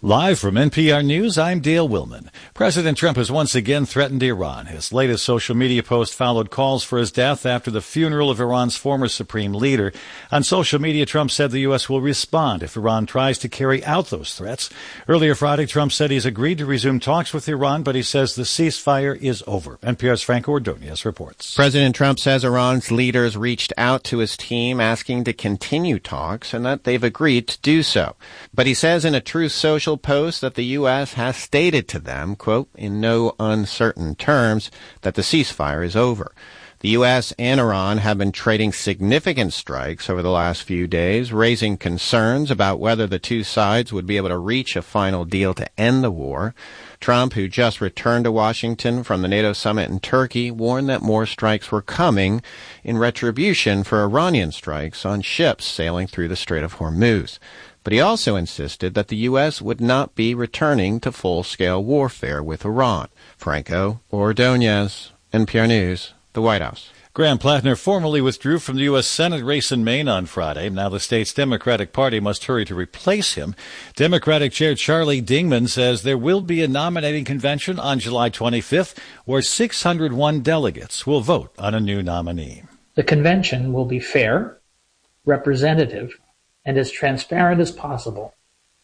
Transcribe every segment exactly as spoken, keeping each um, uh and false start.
Live from N P R News, I'm Dale Willman. President Trump has once again threatened Iran. His latest social media post followed calls for his death after the funeral of Iran's former supreme leader. On social media, Trump said the U S will respond if Iran tries to carry out those threats. Earlier Friday, Trump said he's agreed to resume talks with Iran, but he says the ceasefire is over. N P R's Franco Ordonez reports. President Trump says Iran's leaders reached out to his team asking to continue talks and that they've agreed to do so. But he says in a Truth Social post that the U S has stated to them, quote, in no uncertain terms, that the ceasefire is over. The U S and Iran have been trading significant strikes over the last few days, raising concerns about whether the two sides would be able to reach a final deal to end the war. Trump, who just returned to Washington from the NATO summit in Turkey, warned that more strikes were coming in retribution for Iranian strikes on ships sailing through the Strait of Hormuz. But he also insisted that the U S would not be returning to full-scale warfare with Iran. Franco Ordonez, N P R News, the White House. Graham Plattner formally withdrew from the U S Senate race in Maine on Friday. Now the state's Democratic Party must hurry to replace him. Democratic Chair Charlie Dingman says there will be a nominating convention on July twenty-fifth where six hundred one delegates will vote on a new nominee. The convention will be fair, representative, and as transparent as possible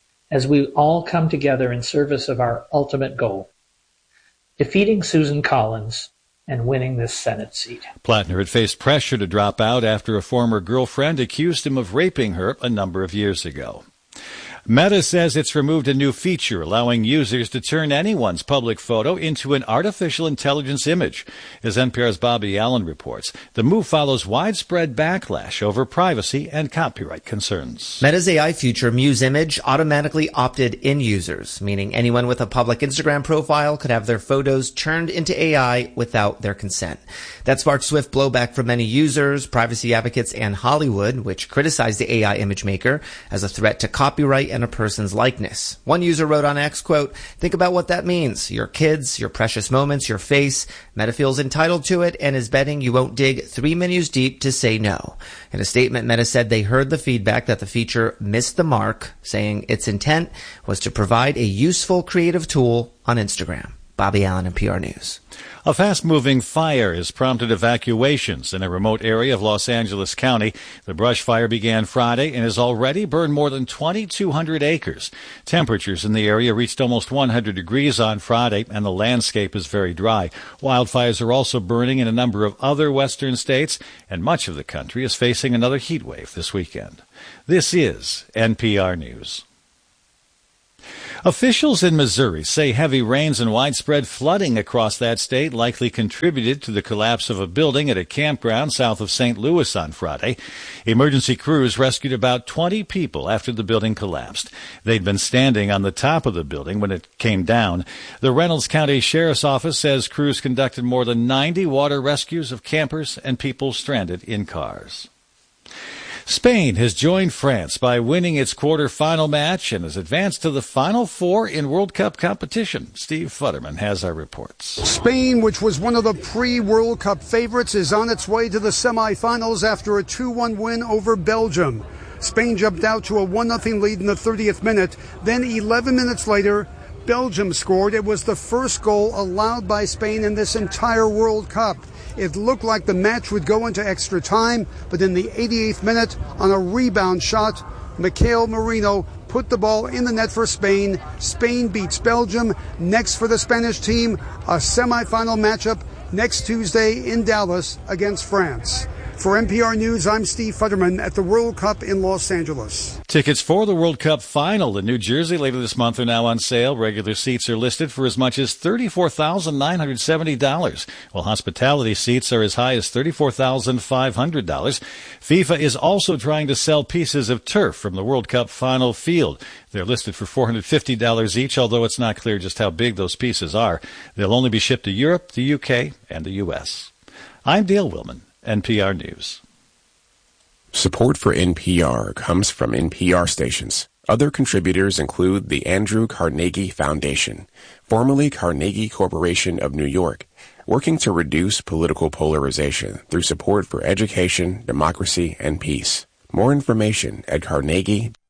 as we all come together in service of our ultimate goal, defeating Susan Collins and winning this Senate seat. Plattner had faced pressure to drop out after a former girlfriend accused him of raping her a number of years ago. Meta says it's removed a new feature allowing users to turn anyone's public photo into an artificial intelligence image. As N P R's Bobby Allen reports, the move follows widespread backlash over privacy and copyright concerns. Meta's A I feature, Muse Image, automatically opted in users, meaning anyone with a public Instagram profile could have their photos turned into A I without their consent. That sparked swift blowback from many users, privacy advocates, and Hollywood, which criticized the A I image maker as a threat to copyright and a person's likeness. One user wrote on X, quote, think about what that means. Your kids, your precious moments, your face. Meta feels entitled to it and is betting you won't dig three menus deep to say no. In a statement, Meta said they heard the feedback that the feature missed the mark, saying its intent was to provide a useful creative tool on Instagram. Bobby Allen, N P R News. A fast-moving fire has prompted evacuations in a remote area of Los Angeles County. The brush fire began Friday and has already burned more than twenty-two hundred acres. Temperatures in the area reached almost one hundred degrees on Friday, and the landscape is very dry. Wildfires are also burning in a number of other western states, and much of the country is facing another heat wave this weekend. This is N P R News. Officials in Missouri say heavy rains and widespread flooding across that state likely contributed to the collapse of a building at a campground south of Saint Louis on Friday. Emergency crews rescued about twenty people after the building collapsed. They'd been standing on the top of the building when it came down. The Reynolds County Sheriff's Office says crews conducted more than ninety water rescues of campers and people stranded in cars. Spain has joined France by winning its quarterfinal match and has advanced to the Final Four in World Cup competition. Steve Futterman has our reports. Spain, which was one of the pre-World Cup favorites, is on its way to the semifinals after a two one win over Belgium. Spain jumped out to a one nothing lead in the thirtieth minute. Then eleven minutes later, Belgium scored. It was the first goal allowed by Spain in this entire World Cup. It looked like the match would go into extra time, but in the eighty-eighth minute, on a rebound shot, Mikel Merino put the ball in the net for Spain. Spain beats Belgium. Next for the Spanish team, a semifinal matchup next Tuesday in Dallas against France. For N P R News, I'm Steve Futterman at the World Cup in Los Angeles. Tickets for the World Cup final in New Jersey later this month are now on sale. Regular seats are listed for as much as thirty-four thousand nine hundred seventy dollars, while hospitality seats are as high as thirty-four thousand five hundred dollars. FIFA is also trying to sell pieces of turf from the World Cup final field. They're listed for four hundred fifty dollars each, although it's not clear just how big those pieces are. They'll only be shipped to Europe, the U K, and the U S. I'm Dale Willman, N P R News. Support for N P R comes from N P R stations. Other contributors include the Andrew Carnegie Foundation, formerly Carnegie Corporation of New York, working to reduce political polarization through support for education, democracy, and peace. More information at carnegie